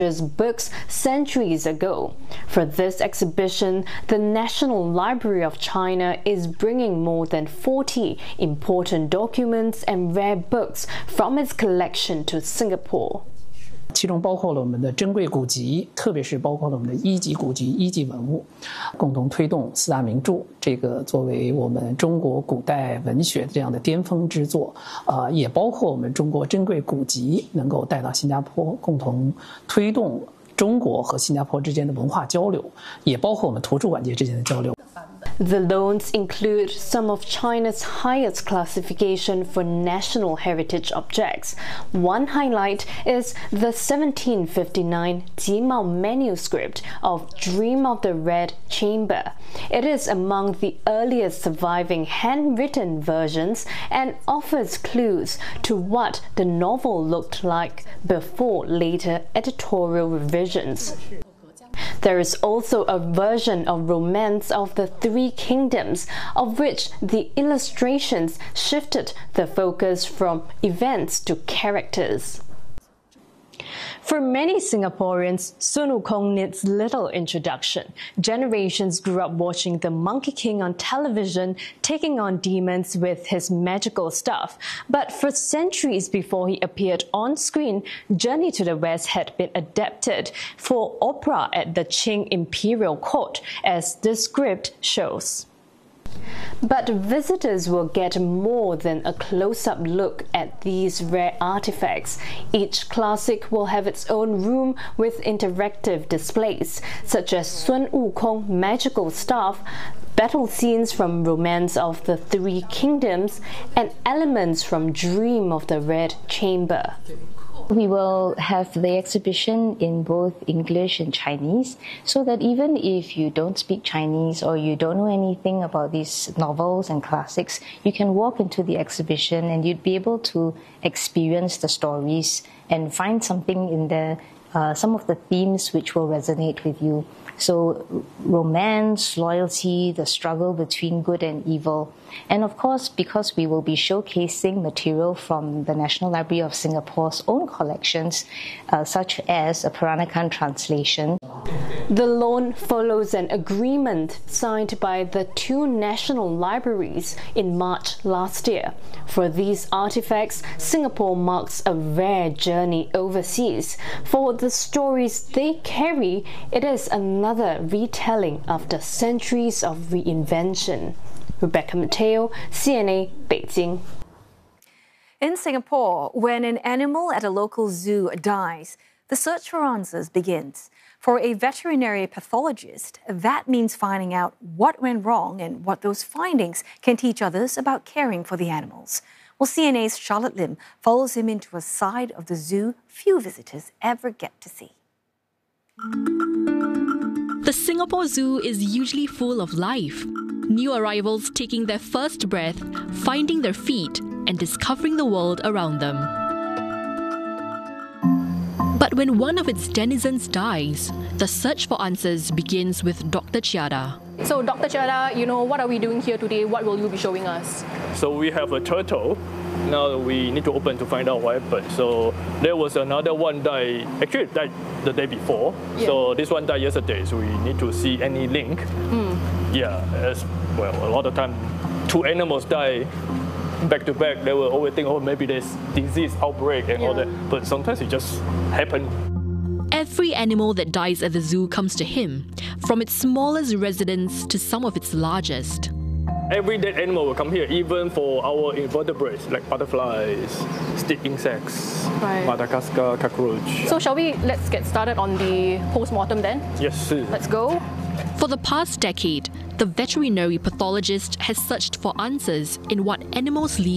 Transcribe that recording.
books centuries ago. For this exhibition, the National Library of China is bringing more than 40 important documents and rare books from its collection to Singapore. 其中包括了我们的珍贵古籍，特别是包括了我们的一级古籍、一级文物，共同推动四大名著这个作为我们中国古代文学这样的巅峰之作，也包括我们中国珍贵古籍能够带到新加坡，共同推动中国和新加坡之间的文化交流，也包括我们图书馆界之间的交流。 The loans include some of China's highest classification for national heritage objects. One highlight is the 1759 Jimao manuscript of Dream of the Red Chamber. It is among the earliest surviving handwritten versions and offers clues to what the novel looked like before later editorial revisions. There is also a version of Romance of the Three Kingdoms, of which the illustrations shifted the focus from events to characters. For many Singaporeans, Sun Wukong needs little introduction. Generations grew up watching the Monkey King on television, taking on demons with his magical stuff. But for centuries before he appeared on screen, Journey to the West had been adapted for opera at the Qing Imperial Court, as the script shows. But visitors will get more than a close-up look at these rare artifacts. Each classic will have its own room with interactive displays, such as Sun Wukong magical staff, battle scenes from Romance of the Three Kingdoms, and elements from Dream of the Red Chamber. We will have the exhibition in both English and Chinese, so that even if you don't speak Chinese or you don't know anything about these novels and classics, you can walk into the exhibition and you'd be able to experience the stories and find something in there, some of the themes which will resonate with you. So romance, loyalty, the struggle between good and evil. And of course, because we will be showcasing material from the National Library of Singapore's own collections, such as a Peranakan translation. The loan follows an agreement signed by the two national libraries in March last year. For these artifacts, Singapore marks a rare journey overseas. For the stories they carry, it is another retelling after centuries of reinvention. Rebecca Mateo, CNA, Beijing. In Singapore, when an animal at a local zoo dies, the search for answers begins. For a veterinary pathologist, that means finding out what went wrong and what those findings can teach others about caring for the animals. Well, CNA's Charlotte Lim follows him into a side of the zoo few visitors ever get to see. The Singapore Zoo is usually full of life. New arrivals taking their first breath, finding their feet, and discovering the world around them. But when one of its denizens dies, the search for answers begins with Dr. Chiara. So Dr. Chiara, what are we doing here today? What will you be showing us? So we have a turtle. Now we need to open to find out what happened. So there was another one actually it died the day before. Yeah. So this one died yesterday, so we need to see any link. Yeah, as well, a lot of time, two animals die back to back. They will always think, oh, maybe there's disease outbreak and all that. But sometimes it just happens. Every animal that dies at the zoo comes to him, from its smallest residents to some of its largest. Every dead animal will come here, even for our invertebrates like butterflies, stick insects, Madagascar cockroach. So let's get started on the post-mortem then? Yes. Let's go. For the past decade, the veterinary pathologist has searched for answers in what animals leave